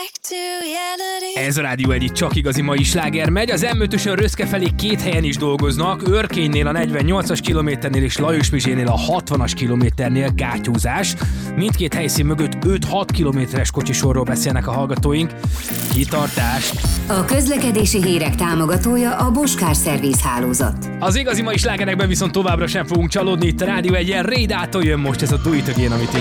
Ez a Rádió egy csak igazi mai sláger megy. Az M5-ösön Röszke felé 2 helyen is dolgoznak. Örkénynél a 48-as kilométernél és Lajosmizsénél a 60-as kilométernél gátyúzás. Mindkét helyszín mögött 5-6 kilométeres kocsisorról beszélnek a hallgatóink. Kitartást! A közlekedési hírek támogatója a Bosch Service hálózat. Az igazi mai slágerekben viszont továbbra sem fogunk csalódni. Itt a Rádió egyen Rédától jön most ez a Do It Again, amit én